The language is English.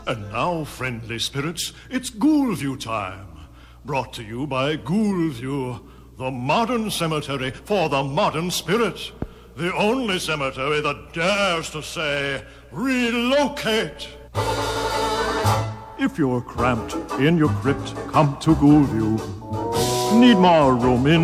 And now, friendly spirits, it's Ghoulview time. Brought to you by Ghoulview, the modern cemetery for the modern spirit. The only cemetery that dares to say, relocate. If you're cramped in your crypt, come to Ghoulview. Need more room in